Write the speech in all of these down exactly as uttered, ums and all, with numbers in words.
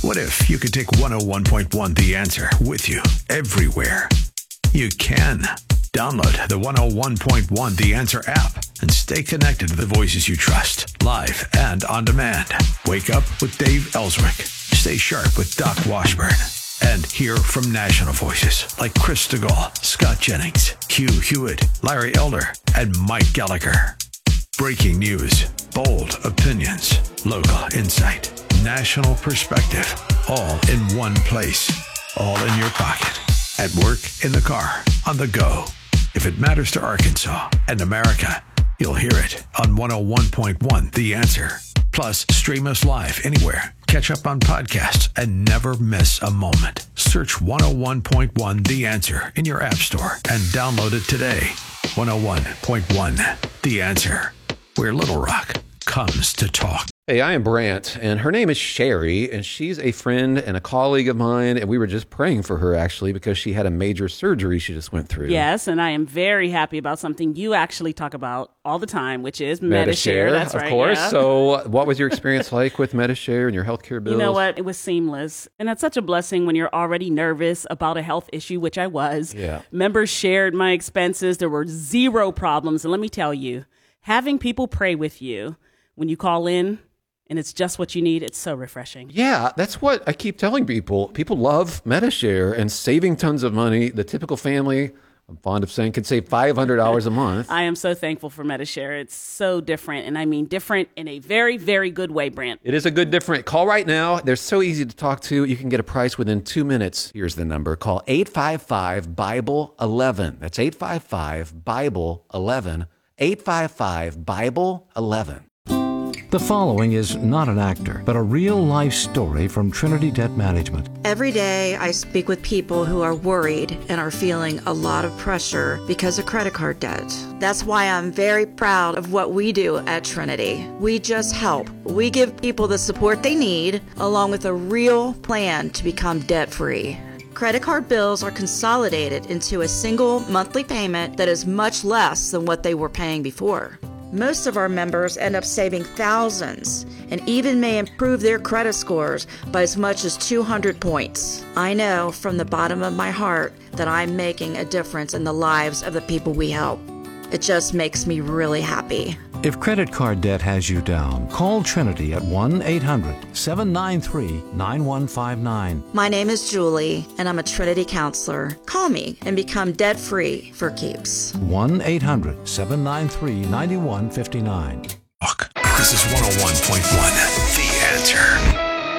What if you could take one oh one point one The Answer with you everywhere? You can. Download the one oh one point one The Answer app and stay connected to the voices you trust, live and on demand. Wake up with Dave Ellswick. Stay sharp with Doc Washburn. And hear from national voices like Chris DeGaulle, Scott Jennings, Hugh Hewitt, Larry Elder, and Mike Gallagher. Breaking news, bold opinions, local insight, national perspective, all in one place, all in your pocket, at work, in the car, on the go. If it matters to Arkansas and America, you'll hear it on one oh one point one The Answer. Plus, stream us live anywhere. Catch up on podcasts and never miss a moment. Search one oh one point one The Answer in your app store and download it today. one oh one point one The Answer, where Little Rock comes to talk. Hey, I am Brant, and her name is Sherry, and she's a friend and a colleague of mine, and we were just praying for her, actually, because she had a major surgery she just went through. Yes, and I am very happy about something you actually talk about all the time, which is Medi-Share. Medi-Share, That's of right, course. yeah. So what was your experience like with Medi-Share and your healthcare bills? You know what? It was seamless, and that's such a blessing when you're already nervous about a health issue, which I was. Yeah. Members shared my expenses. There were zero problems, and let me tell you, having people pray with you when you call in, and it's just what you need, it's so refreshing. Yeah, that's what I keep telling people. People love Medi-Share and saving tons of money. The typical family, I'm fond of saying, can save five hundred dollars a month. I am so thankful for Medi-Share. It's so different, and I mean different in a very, very good way, Brant. It is a good different. Call right now. They're so easy to talk to. You can get a price within two minutes. Here's the number. Call eight five five, Bible eleven. That's eight five five, Bible eleven. eight five five, Bible eleven. The following is not an actor, but a real-life story from Trinity Debt Management. Every day I speak with people who are worried and are feeling a lot of pressure because of credit card debt. That's why I'm very proud of what we do at Trinity. We just help. We give people the support they need, along with a real plan to become debt-free. Credit card bills are consolidated into a single monthly payment that is much less than what they were paying before. Most of our members end up saving thousands and even may improve their credit scores by as much as two hundred points. I know from the bottom of my heart that I'm making a difference in the lives of the people we help. It just makes me really happy. If credit card debt has you down, call Trinity at one eight hundred, seven nine three, nine one five nine. My name is Julie, and I'm a Trinity counselor. Call me and become debt-free for keeps. one eight hundred, seven nine three, nine one five nine. Look, this is one oh one point one The Answer.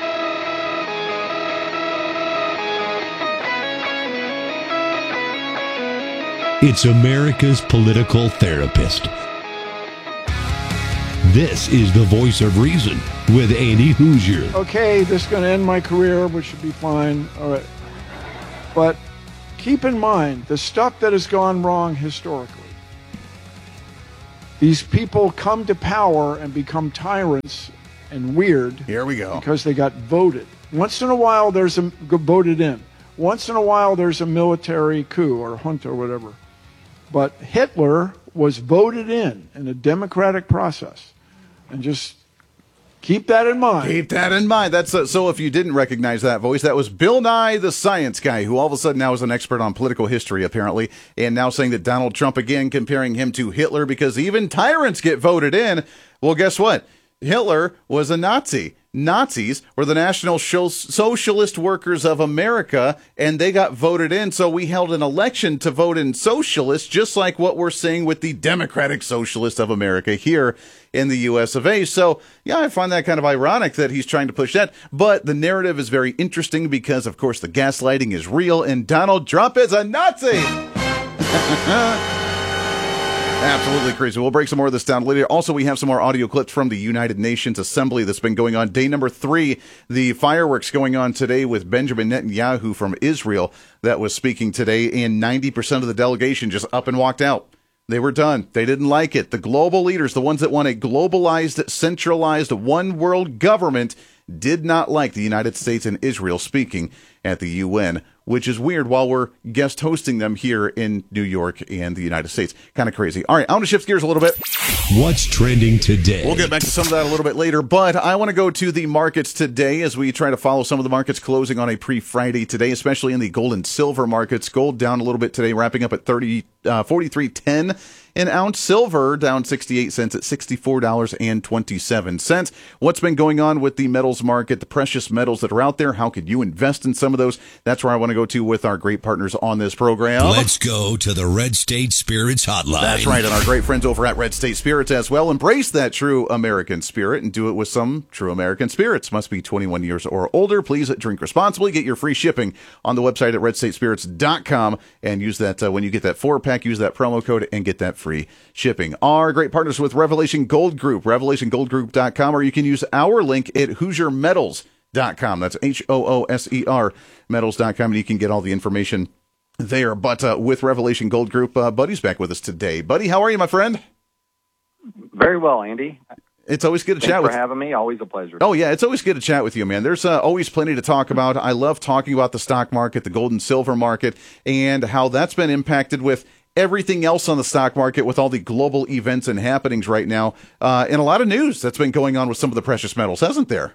It's America's political therapist. This is the voice of reason with Andy Hoosier. Okay, this is going to end my career, which should be fine. All right. But keep in mind the stuff that has gone wrong historically. These people come to power and become tyrants and weird. Here we go. Because they got voted. Once in a while, there's a voted in. Once in a while, there's a military coup or junta or whatever. But Hitler was voted in in a democratic process. And just keep that in mind. Keep that in mind. That's uh, so if you didn't recognize that voice, that was Bill Nye, the science guy, who all of a sudden now is an expert on political history, apparently, and now saying that Donald Trump, again, comparing him to Hitler because even tyrants get voted in. Well, guess what? Hitler was a Nazi. Nazis were the National Socialist Workers of America, and they got voted in. So we held an election to vote in socialists, just like what we're seeing with the Democratic Socialists of America here in the U S of A. So, yeah, I find that kind of ironic that he's trying to push that. But the narrative is very interesting because, of course, the gaslighting is real, and Donald Trump is a Nazi. Absolutely crazy. We'll break some more of this down later. Also, we have some more audio clips from the United Nations Assembly that's been going on. Day number three, the fireworks going on today with Benjamin Netanyahu from Israel that was speaking today, and ninety percent of the delegation just up and walked out. They were done. They didn't like it. The global leaders, the ones that want a globalized, centralized, one-world government, did not like the United States and Israel speaking at the U N, which is weird while we're guest hosting them here in New York and the United States. Kind of crazy. All right, I want to shift gears a little bit. What's trending today? We'll get back to some of that a little bit later, but I want to go to the markets today as we try to follow some of the markets closing on a pre-Friday today, especially in the gold and silver markets. Gold down a little bit today, wrapping up at thirty, uh, forty-three ten an ounce. Silver down sixty-eight cents at sixty-four dollars and twenty-seven cents. What's been going on with the metals market, the precious metals that are out there? How could you invest in some of those? That's where I want to go to with our great partners on this program. Let's go to the Red State Spirits Hotline. That's right, and our great friends over at Red State Spirits as well. Embrace that true American spirit and do it with some true American spirits. Must be twenty-one years or older. Please drink responsibly. Get your free shipping on the website at red state spirits dot com and use that uh, when you get that four-pack, use that promo code and get that free shipping. Our great partners with Revelation Gold Group, revelation gold group dot com, or you can use our link at hoosier metals dot com. That's H O O S E R metals dot com, and you can get all the information there. But uh, with Revelation Gold Group, uh, Buddy's back with us today. Buddy, how are you, my friend? Very well, Andy. It's always good to Thanks chat for with you. having me. Always a pleasure. Oh, yeah, it's always good to chat with you, man. There's uh, always plenty to talk about. I love talking about the stock market, the gold and silver market, and how that's been impacted with everything else on the stock market with all the global events and happenings right now, uh, and a lot of news that's been going on with some of the precious metals, hasn't there?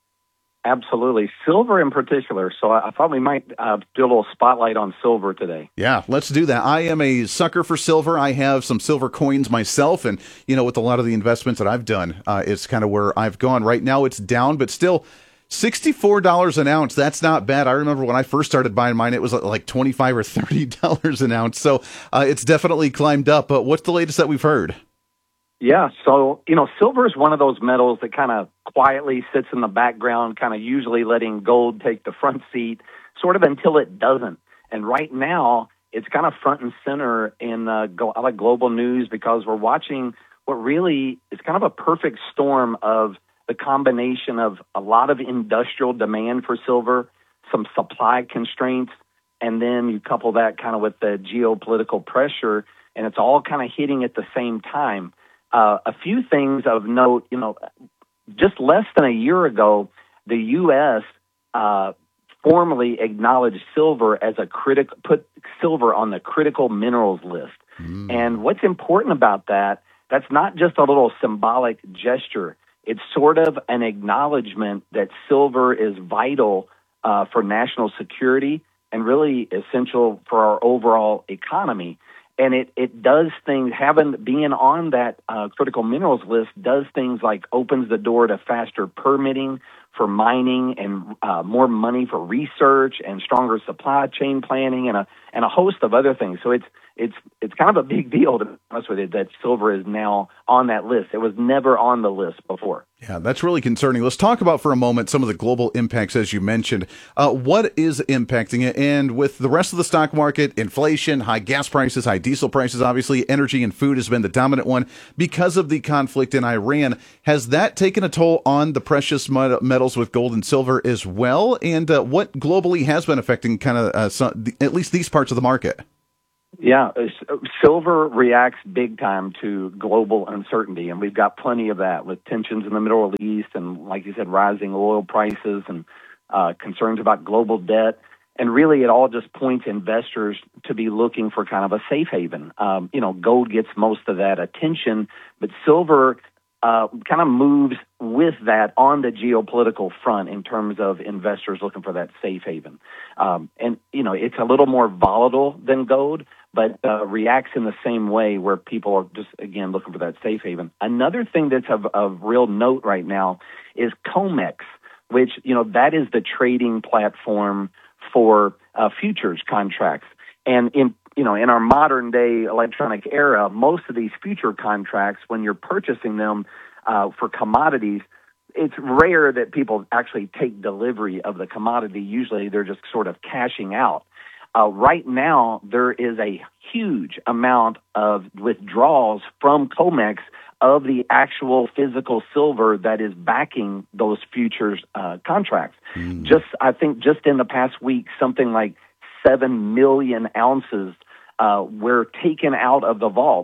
Absolutely. Silver in particular. So I, I thought we might uh, do a little spotlight on silver today. Yeah, let's do that. I am a sucker for silver. I have some silver coins myself, and, you know, with a lot of the investments that I've done, uh, it's kind of where I've gone. Right now it's down, but still sixty-four dollars an ounce. That's not bad. I remember when I first started buying mine, it was like twenty-five or thirty dollars an ounce. So uh, it's definitely climbed up. But what's the latest that we've heard? Yeah, so, you know, silver is one of those metals that kind of quietly sits in the background, kind of usually letting gold take the front seat, sort of until it doesn't. And right now, it's kind of front and center in uh, go- like global news because we're watching what really is kind of a perfect storm of the combination of a lot of industrial demand for silver, some supply constraints, and then you couple that kind of with the geopolitical pressure, and it's all kind of hitting at the same time. Uh, a few things of note, you know, just less than a year ago, the U S uh, formally acknowledged silver as a critic, put silver on the critical minerals list. Mm. And what's important about that, that's not just a little symbolic gesture. It's sort of an acknowledgement that silver is vital uh, for national security and really essential for our overall economy. And it, it does things, having being on that uh, critical minerals list does things like opens the door to faster permitting for mining and uh, more money for research and stronger supply chain planning and a and a host of other things. So it's it's it's kind of a big deal, to be honest with you, that silver is now on that list. It was never on the list before. Yeah, that's really concerning. Let's talk about for a moment some of the global impacts, as you mentioned. Uh, what is impacting it? And with the rest of the stock market, inflation, high gas prices, high diesel prices, obviously, energy and food has been the dominant one because of the conflict in Iran. Has that taken a toll on the precious metals with gold and silver as well? And uh, what globally has been affecting kind of uh, some, at least these parts of the market? Yeah, silver reacts big time to global uncertainty, and we've got plenty of that with tensions in the Middle East and, like you said, rising oil prices and uh, concerns about global debt. And really, it all just points investors to be looking for kind of a safe haven. Um, you know, gold gets most of that attention, but silver uh, kind of moves with that on the geopolitical front in terms of investors looking for that safe haven. Um, and, you know, it's a little more volatile than gold, but uh, reacts in the same way where people are just, again, looking for that safe haven. Another thing that's of, of real note right now is COMEX, which, you know, that is the trading platform for uh, futures contracts. And in, you know, in our modern day electronic era, most of these future contracts, when you're purchasing them uh, for commodities, it's rare that people actually take delivery of the commodity. Usually they're just sort of cashing out. Uh, right now, there is a huge amount of withdrawals from COMEX of the actual physical silver that is backing those futures uh, contracts. Mm. Just, I think just in the past week, something like seven million ounces uh, were taken out of the vaults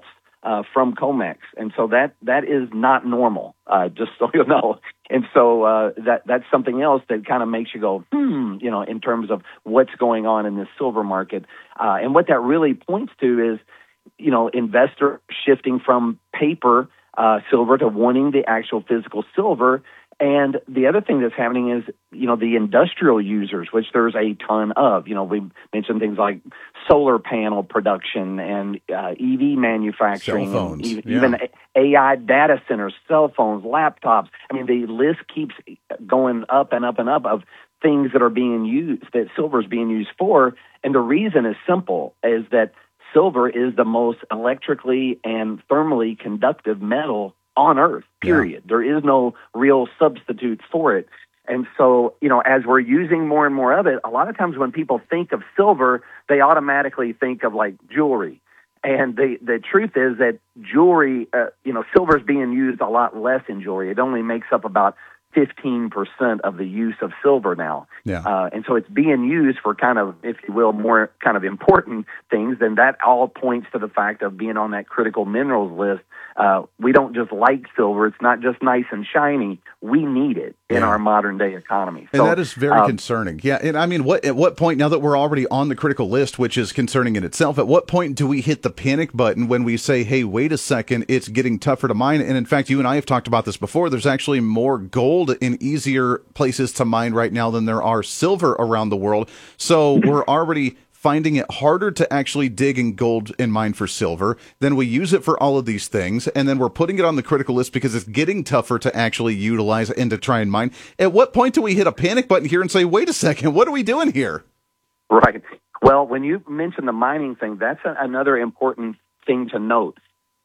uh, from COMEX. And so that that is not normal, uh, just so you know. And so uh, that that's something else that kind of makes you go, hmm, you know, in terms of what's going on in this silver market. Uh, and what that really points to is, you know, investor shifting from paper uh, silver to wanting the actual physical silver. And the other thing that's happening is, you know, the industrial users, which there's a ton of. You know, we mentioned things like solar panel production and uh, E V manufacturing, cell phones, and yeah. even A I data centers, cell phones, laptops. I mean, the list keeps going up and up and up of things that are being used, that silver is being used for. And the reason is simple, is that silver is the most electrically and thermally conductive metal on Earth, period. Yeah. There is no real substitute for it. And so, you know, as we're using more and more of it, a lot of times when people think of silver, they automatically think of like jewelry. And the, the truth is that jewelry, uh, you know, silver is being used a lot less in jewelry. It only makes up about fifteen percent of the use of silver now. Yeah. Uh, and so it's being used for kind of, if you will, more kind of important things. And that all points to the fact of being on that critical minerals list. Uh, we don't just like silver. It's not just nice and shiny. We need it in yeah. our modern day economy. And so, that is very um, concerning. Yeah. And I mean, what at what point, now that we're already on the critical list, which is concerning in itself, at what point do we hit the panic button when we say, hey, wait a second, it's getting tougher to mine? And in fact, you and I have talked about this before. There's actually more gold in easier places to mine right now than there are silver around the world. So we're already finding it harder to actually dig in gold and mine for silver. Then we use it for all of these things, and then we're putting it on the critical list because it's getting tougher to actually utilize and to try and mine. At what point do we hit a panic button here and say, wait a second, what are we doing here? Right. Well, when you mention the mining thing, that's a, another important thing to note.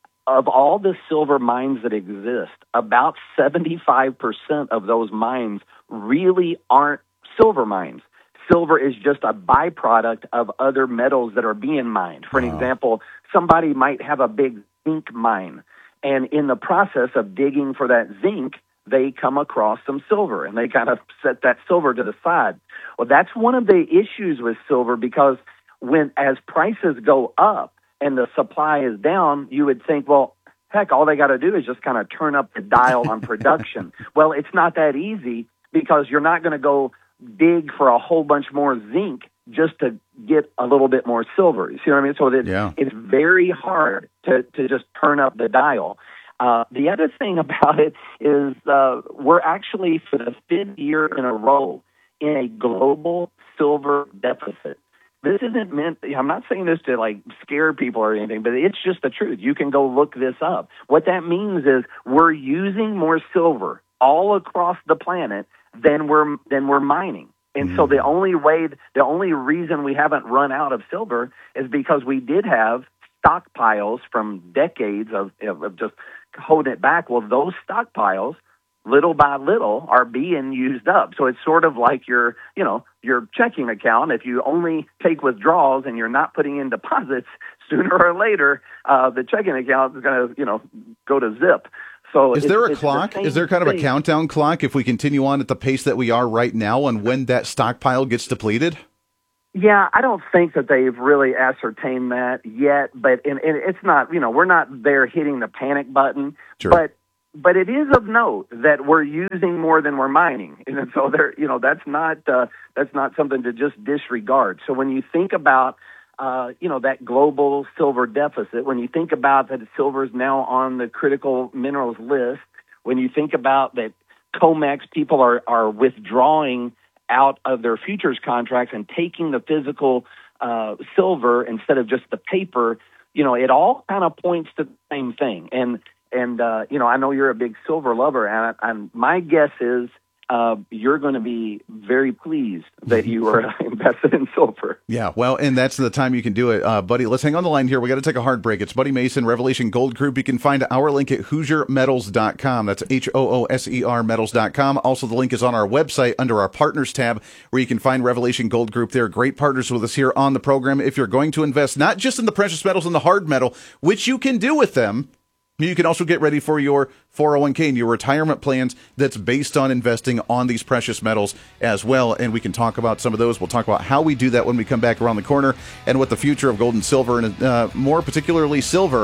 Of all the silver mines that exist, about seventy-five percent of those mines really aren't silver mines. Silver is just a byproduct of other metals that are being mined. For an wow. example, somebody might have a big zinc mine, and in the process of digging for that zinc, they come across some silver, and they kind of set that silver to the side. Well, that's one of the issues with silver, because when as prices go up and the supply is down, you would think, well, heck, all they got to do is just kind of turn up the dial on production. Well, it's not that easy, because you're not going to go dig for a whole bunch more zinc just to get a little bit more silver. You see what I mean? So it, yeah. it's very hard to, to just turn up the dial. Uh, the other thing about it is uh, we're actually, for the fifth year in a row, in a global silver deficit. This isn't meant, I'm not saying this to like scare people or anything, but it's just the truth. You can go look this up. What that means is we're using more silver all across the planet than we're than we're mining. And mm. so the only way, the only reason we haven't run out of silver is because we did have stockpiles from decades of, of just holding it back. Well, those stockpiles, little by little, are being used up. So it's sort of like your, you know, your checking account. If you only take withdrawals and you're not putting in deposits, sooner or later, uh, the checking account is going to, you know, go to zip. So is there a clock? The is there kind of a countdown clock if we continue on at the pace that we are right now on when that stockpile gets depleted? Yeah, I don't think that they've really ascertained that yet, but and, and it's not, you know, we're not there hitting the panic button, sure. but but it is of note that we're using more than we're mining, and so there, you know, that's not uh, that's not something to just disregard. So when you think about Uh, you know, that global silver deficit, when you think about that silver is now on the critical minerals list, when you think about that COMEX people are, are withdrawing out of their futures contracts and taking the physical uh, silver instead of just the paper, you know, it all kind of points to the same thing. And, and uh, you know, I know you're a big silver lover, and, and my guess is Uh, you're going to be very pleased that you are invested in silver. Yeah, well, and that's the time you can do it. Uh, buddy, let's hang on the line here. We got to take a hard break. It's Buddy Mason, Revelation Gold Group. You can find our link at hoosier metals dot com. That's H O O S E R metals dot com. Also, the link is on our website under our partners tab, where you can find Revelation Gold Group. They're great partners with us here on the program. If you're going to invest not just in the precious metals and the hard metal, which you can do with them, you can also get ready for your four oh one k and your retirement plans that's based on investing on these precious metals as well. And we can talk about some of those. We'll talk about how we do that when we come back around the corner and what the future of gold and silver, and uh, more particularly silver,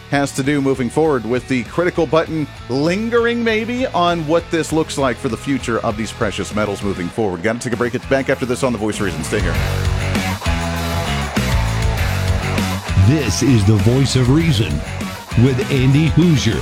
has to do moving forward, with the critical button lingering maybe on what this looks like for the future of these precious metals moving forward. Got to take a break. It's back after this on The Voice of Reason. Stay here. This is The Voice of Reason with Andy Hoosier.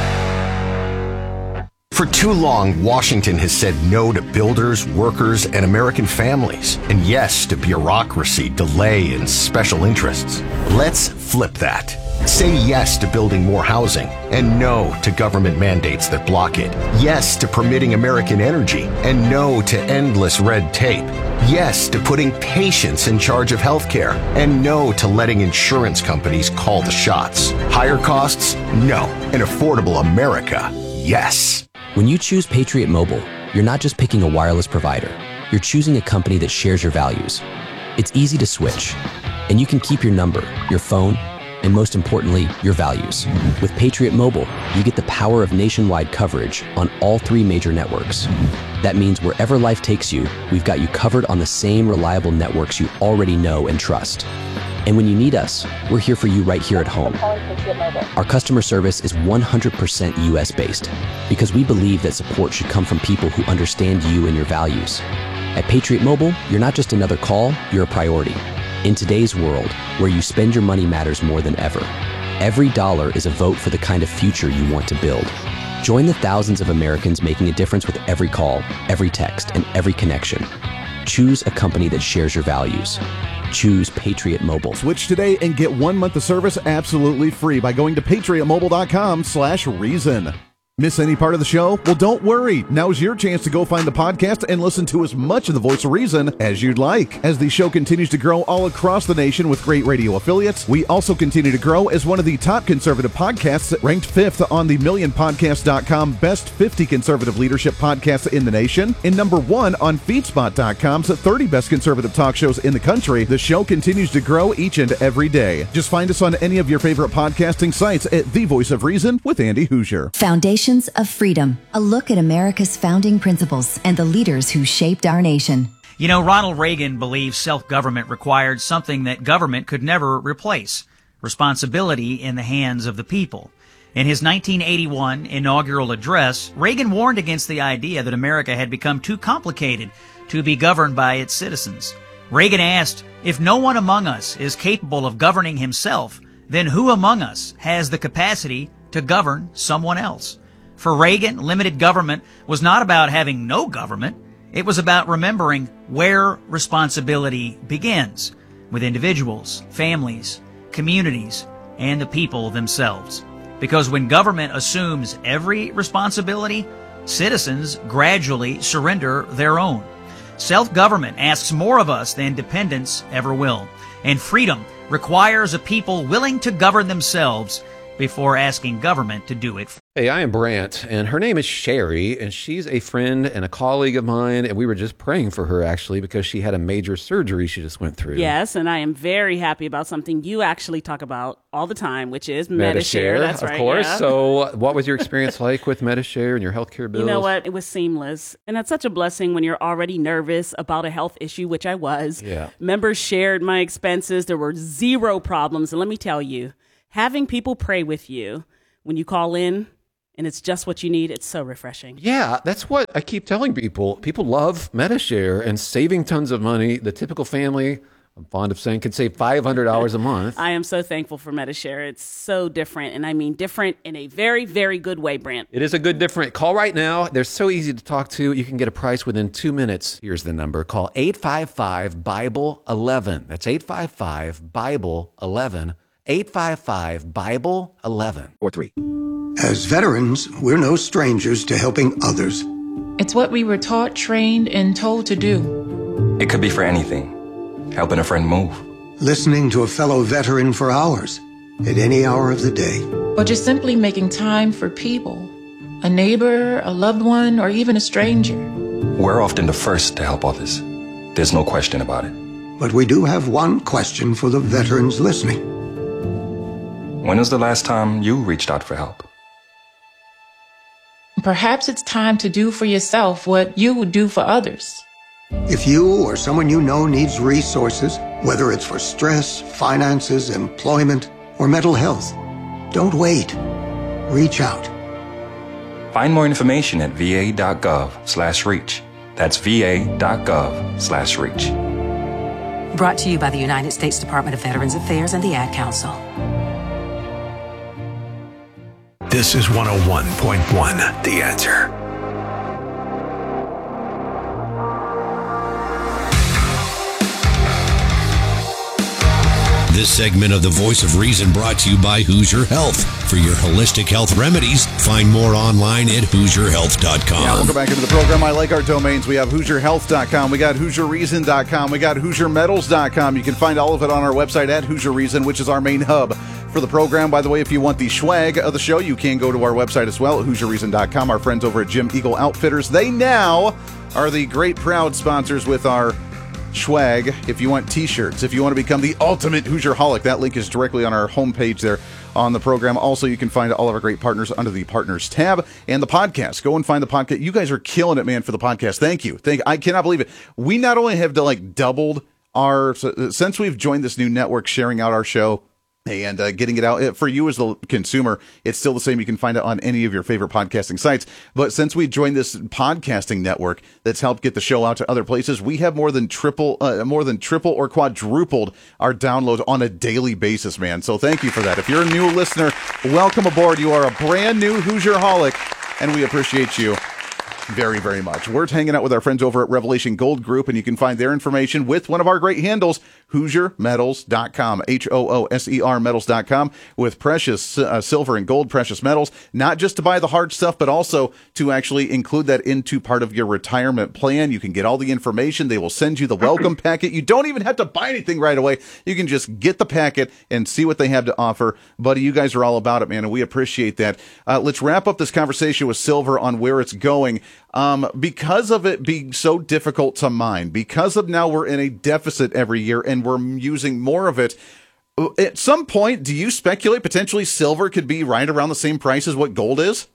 For too long, Washington has said no to builders, workers, and American families, and yes to bureaucracy, delay, and special interests. Let's flip that. Say yes to building more housing, and no to government mandates that block it. Yes to permitting American energy, and no to endless red tape. Yes to putting patients in charge of healthcare, and no to letting insurance companies call the shots. Higher costs? No. An affordable America? Yes. When you choose Patriot Mobile, you're not just picking a wireless provider. You're choosing a company that shares your values. It's easy to switch, and you can keep your number, your phone, and most importantly, your values. With Patriot Mobile, you get the power of nationwide coverage on all three major networks. That means wherever life takes you, we've got you covered on the same reliable networks you already know and trust. And when you need us, we're here for you right here at home. Our customer service is one hundred percent U S based because we believe that support should come from people who understand you and your values. At Patriot Mobile, you're not just another call, you're a priority. In today's world, where you spend your money matters more than ever, every dollar is a vote for the kind of future you want to build. Join the thousands of Americans making a difference with every call, every text, and every connection. Choose a company that shares your values. Choose Patriot Mobile. Switch today and get one month of service absolutely free by going to patriotmobile.com slash reason. Miss any part of the show? Well, don't worry. Now's your chance to go find the podcast and listen to as much of The Voice of Reason as you'd like. As the show continues to grow all across the nation with great radio affiliates, we also continue to grow as one of the top conservative podcasts, ranked fifth on the million podcast dot com Best fifty Conservative Leadership Podcasts in the nation, and number one on feedspot dot com's thirty Best Conservative Talk Shows in the country. The show continues to grow each and every day. Just find us on any of your favorite podcasting sites at The Voice of Reason with Andy Hoosier. Foundation of Freedom, a look at America's founding principles and the leaders who shaped our nation. You know, Ronald Reagan believed self-government required something that government could never replace: responsibility in the hands of the people. In his nineteen eighty-one inaugural address, Reagan warned against the idea that America had become too complicated to be governed by its citizens. Reagan asked, if no one among us is capable of governing himself, then who among us has the capacity to govern someone else? For Reagan, limited government was not about having no government. It was about remembering where responsibility begins, with individuals, families, communities, and the people themselves. Because when government assumes every responsibility, citizens gradually surrender their own. Self-government asks more of us than dependence ever will. And freedom requires a people willing to govern themselves before asking government to do it. Hey, I am Brant, and her name is Sherry, and she's a friend and a colleague of mine, and we were just praying for her, actually, because she had a major surgery she just went through. Yes, and I am very happy about something you actually talk about all the time, which is Medi-Share. That's of right, course. yeah. So what was your experience like with Medi-Share and your healthcare bills? You know what? It was seamless. And that's such a blessing when you're already nervous about a health issue, which I was. Yeah. Members shared my expenses. There were zero problems. And let me tell you, having people pray with you when you call in, and it's just what you need, it's so refreshing. Yeah, that's what I keep telling people. People love Medi-Share and saving tons of money. The typical family, I'm fond of saying, can save five hundred dollars a month. I am so thankful for Medi-Share. It's so different, and I mean different in a very, very good way, Brant. It is a good different. Call right now. They're so easy to talk to. You can get a price within two minutes. Here's the number. Call eight five five, Bible eleven. That's eight five five, Bible eleven. eight five five, Bible eleven. Or three. As veterans, we're no strangers to helping others. It's what we were taught, trained, and told to do. It could be for anything. Helping a friend move. Listening to a fellow veteran for hours, at any hour of the day. Or just simply making time for people. A neighbor, a loved one, or even a stranger. We're often the first to help others. There's no question about it. But we do have one question for the veterans listening. When was the last time you reached out for help? Perhaps it's time to do for yourself what you would do for others. If you or someone you know needs resources, whether it's for stress, finances, employment, or mental health, Don't wait. Reach out. Find more information at va.gov slash reach. That's va.gov slash reach. Brought to you by the United States Department of Veterans Affairs and the Ad Council. This is one oh one point one, The Answer. This segment of The Voice of Reason brought to you by Hoosier Health. For your holistic health remedies, find more online at hoosier health dot com. Yeah, we'll go back into the program. I like our domains. We have hoosier health dot com. We got hoosier reason dot com. We got hoosier metals dot com. You can find all of it on our website at Hoosier Reason, which is our main hub for the program. By the way, if you want the swag of the show, you can go to our website as well at hoosier reason dot com. Our friends over at Jim Eagle Outfitters, they now are the great proud sponsors with our swag. If you want t-shirts, if you want to become the ultimate Hoosierholic, that link is directly on our homepage there on the program. Also, you can find all of our great partners under the partners tab and the podcast. Go and find the podcast. You guys are killing it, man, for the podcast. Thank you. Thank I cannot believe it. We not only have to like doubled our, since we've joined this new network, sharing out our show and uh, getting it out for you as the consumer, it's still the same. You can find it on any of your favorite podcasting sites. But since we joined this podcasting network that's helped get the show out to other places, we have more than triple, uh, more than triple or quadrupled our download on a daily basis, man. So thank you for that. If you're a new listener, welcome aboard. You are a brand new Hoosierholic, and we appreciate you very, very much. We're hanging out with our friends over at Revelation Gold Group, and you can find their information with one of our great handles, hoosier metals dot com, H O O S E R metals dot com, with precious uh, silver and gold precious metals, not just to buy the hard stuff, but also to actually include that into part of your retirement plan. You can get all the information. They will send you the welcome packet. You don't even have to buy anything right away. You can just get the packet and see what they have to offer. Buddy, you guys are all about it, man, and we appreciate that. Uh, let's wrap up this conversation with silver on where it's going. Um, because of it being so difficult to mine, because of now we're in a deficit every year and we're using more of it, at some point, do you speculate potentially silver could be right around the same price as what gold is?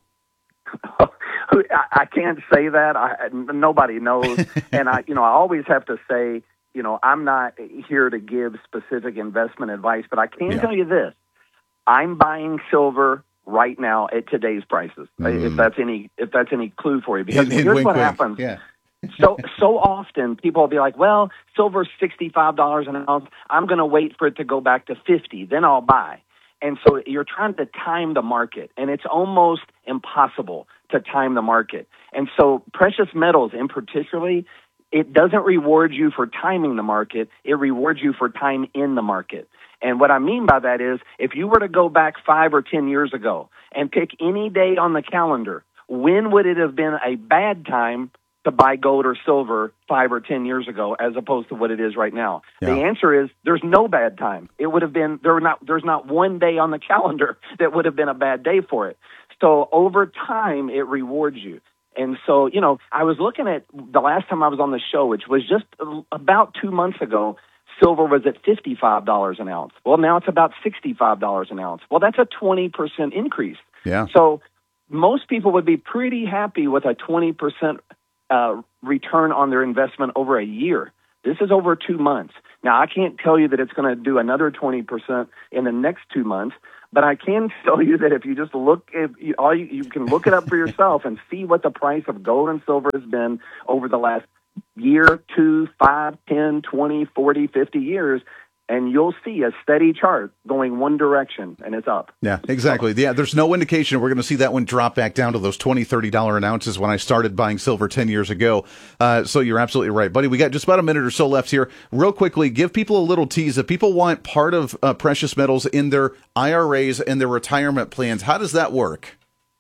I can't say that. I, nobody knows. And I, you know, I always have to say, you know, I'm not here to give specific investment advice, but I can yeah. tell you this. I'm buying silver right now at today's prices, mm. if that's any if that's any clue for you. Because and, and here's wink, what wink. happens. Yeah. so so often people will be like, well, silver's sixty-five dollars an ounce. I'm going to wait for it to go back to fifty, then I'll buy. And so you're trying to time the market, and it's almost impossible to time the market. And so precious metals in particularly, it doesn't reward you for timing the market. It rewards you for time in the market. And what I mean by that is, if you were to go back five or ten years ago and pick any day on the calendar, when would it have been a bad time to buy gold or silver five or ten years ago as opposed to what it is right now? Yeah. The answer is there's no bad time. It would have been, there were not, there's not one day on the calendar that would have been a bad day for it. So over time, it rewards you. And so, you know, I was looking at the last time I was on the show, which was just about two months ago, silver was at fifty-five dollars an ounce. Well, now it's about sixty-five dollars an ounce. Well, that's a twenty percent increase. Yeah. So most people would be pretty happy with a twenty percent uh, return on their investment over a year. This is over two months. Now, I can't tell you that it's going to do another twenty percent in the next two months, but I can tell you that if you just look, if you, all you, you can look it up for yourself and see what the price of gold and silver has been over the last year, two, five, ten, twenty, forty, fifty years, and you'll see a steady chart going one direction, and it's up. Yeah, exactly. Yeah, there's no indication we're going to see that one drop back down to those twenty dollars, thirty dollars an ounces when I started buying silver ten years ago. Uh, so you're absolutely right, buddy. We got just about a minute or so left here. Real quickly, give people a little tease. If people want part of uh, precious metals in their I R As and their retirement plans, how does that work?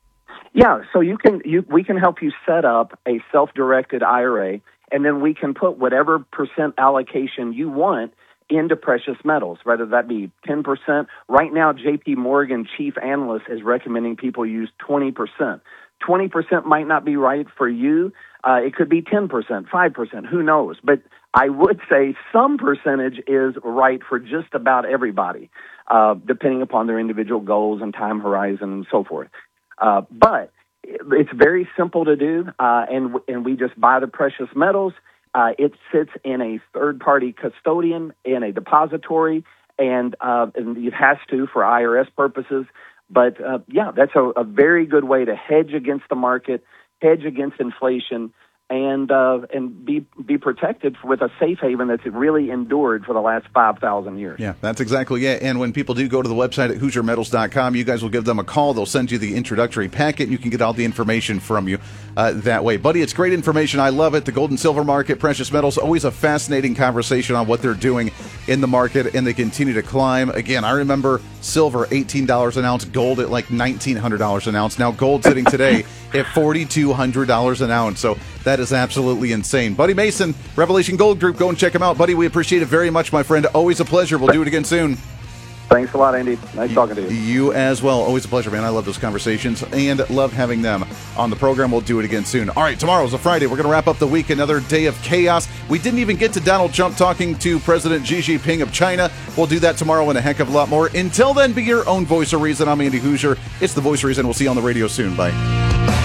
Yeah, so you can you we can help you set up a self-directed I R A, and then we can put whatever percent allocation you want into precious metals, whether that be ten percent. Right now, J P Morgan chief analyst is recommending people use twenty percent. twenty percent might not be right for you. Uh, it could be ten percent, five percent, who knows? But I would say some percentage is right for just about everybody, uh, depending upon their individual goals and time horizon and so forth. Uh, but it's very simple to do, uh, and and we just buy the precious metals. Uh, it sits in a third-party custodian, in a depository, and, uh, and it has to for I R S purposes. But, uh, yeah, that's a, a very good way to hedge against the market, hedge against inflation, and uh, and be be protected with a safe haven that's really endured for the last five thousand years. Yeah, that's exactly it. And when people do go to the website at Hoosier Metals dot com, you guys will give them a call. They'll send you the introductory packet, and you can get all the information from you uh, that way. Buddy, it's great information. I love it. The gold and silver market, precious metals, always a fascinating conversation on what they're doing in the market, and they continue to climb. Again, I remember silver, eighteen dollars an ounce, gold at like nineteen hundred dollars an ounce. Now gold sitting today at forty-two hundred dollars an ounce. So that is absolutely insane. Buddy Mason, Revelation Gold Group, go and check them out. Buddy, we appreciate it very much, my friend. Always a pleasure. We'll do it again soon. Thanks a lot, Andy. Nice talking to you. You as well. Always a pleasure, man. I love those conversations and love having them on the program. We'll do it again soon. All right, tomorrow's a Friday. We're going to wrap up the week. Another day of chaos. We didn't even get to Donald Trump talking to President Xi Jinping of China. We'll do that tomorrow and a heck of a lot more. Until then, be your own voice of reason. I'm Andy Hoosier. It's the Voice of Reason. We'll see you on the radio soon. Bye.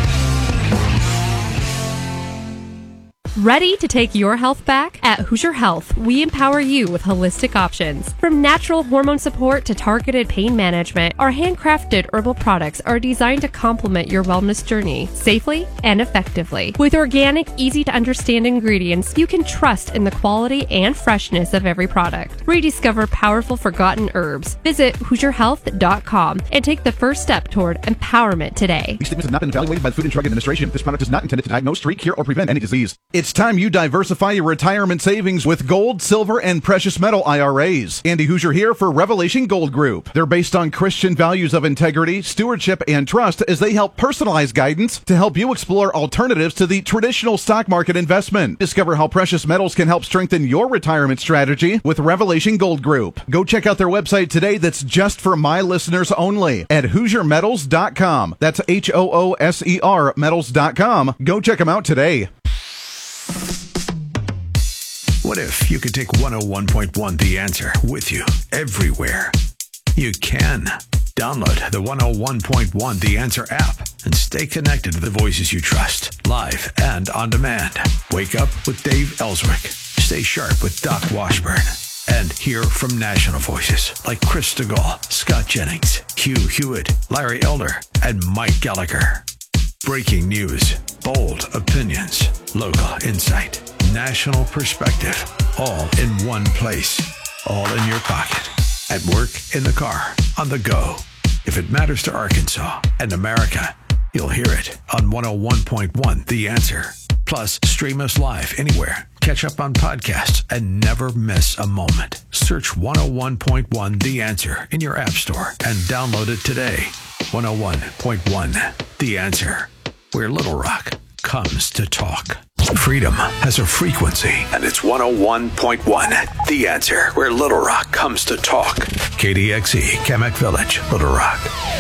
Ready to take your health back? At Hoosier Health, we empower you with holistic options. From natural hormone support to targeted pain management, our handcrafted herbal products are designed to complement your wellness journey safely and effectively. With organic, easy-to-understand ingredients, you can trust in the quality and freshness of every product. Rediscover powerful forgotten herbs. Visit Hoosier Health dot com and take the first step toward empowerment today. These statements have not been evaluated by the Food and Drug Administration. This product is not intended to diagnose, treat, cure, or prevent any disease. It's time you diversify your retirement savings with gold, silver, and precious metal I R As. Andy Hoosier here for Revelation Gold Group. They're based on Christian values of integrity, stewardship, and trust as they help personalize guidance to help you explore alternatives to the traditional stock market investment. Discover how precious metals can help strengthen your retirement strategy with Revelation Gold Group. Go check out their website today that's just for my listeners only at Hoosier Metals dot com. That's H O O S E R Metals dot com. Go check them out today. What if you could take one oh one point one The Answer with you everywhere? You can. Download the one oh one point one The Answer app and stay connected to the voices you trust, live and on demand. Wake up with Dave Ellswick. Stay sharp with Doc Washburn. And hear from national voices like Chris DeGaulle, Scott Jennings, Hugh Hewitt, Larry Elder, and Mike Gallagher. Breaking news, bold opinions, local insight, national perspective, all in one place, all in your pocket, at work, in the car, on the go. If it matters to Arkansas and America, you'll hear it on one oh one point one The Answer. Plus, stream us live anywhere. Catch up on podcasts and never miss a moment. Search one oh one point one The Answer in your app store and download it today. one oh one point one The Answer, where Little Rock comes to talk. Freedom has a frequency, and it's one oh one point one The Answer, where Little Rock comes to talk. K D X E, Kamek Village, Little Rock.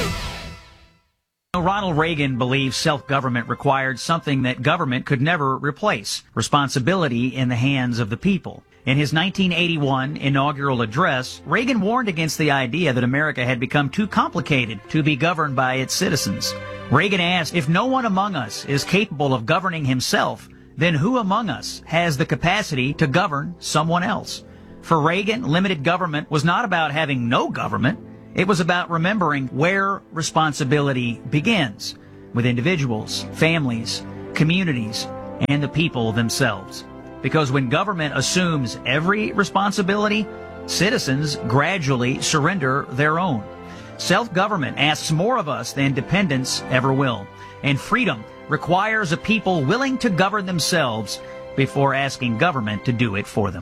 Ronald Reagan believed self-government required something that government could never replace: responsibility in the hands of the people. In his nineteen eighty-one inaugural address, Reagan warned against the idea that America had become too complicated to be governed by its citizens. Reagan asked, if no one among us is capable of governing himself, then who among us has the capacity to govern someone else? For Reagan, limited government was not about having no government. It was about remembering where responsibility begins, with individuals, families, communities, and the people themselves. Because when government assumes every responsibility, citizens gradually surrender their own. Self-government asks more of us than dependence ever will. And freedom requires a people willing to govern themselves before asking government to do it for them.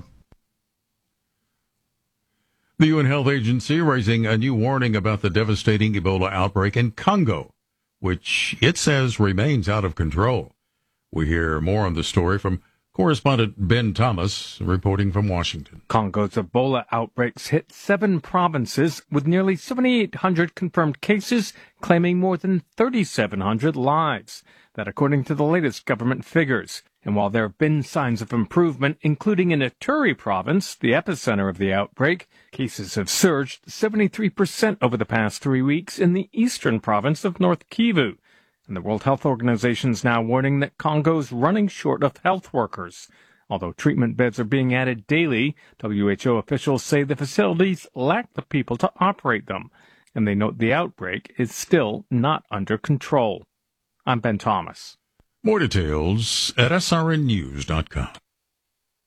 The U N Health Agency raising a new warning about the devastating Ebola outbreak in Congo, which it says remains out of control. We hear more on the story from correspondent Ben Thomas, reporting from Washington. Congo's Ebola outbreaks hit seven provinces, with nearly seventy-eight hundred confirmed cases, claiming more than thirty-seven hundred lives. That according to the latest government figures. And while there have been signs of improvement, including in Ituri province, the epicenter of the outbreak, cases have surged seventy-three percent over the past three weeks in the eastern province of North Kivu. And the World Health Organization is now warning that Congo's running short of health workers. Although treatment beds are being added daily, W H O officials say the facilities lack the people to operate them. and they note the outbreak is still not under control. I'm Ben Thomas. More details at S R N news dot com.